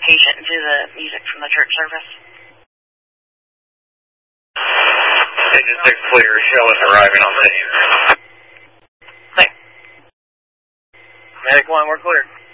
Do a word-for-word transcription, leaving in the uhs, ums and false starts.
patient do the music from the church service. Station six clear, show is arriving on scene. Clear. Medic one, we're clear.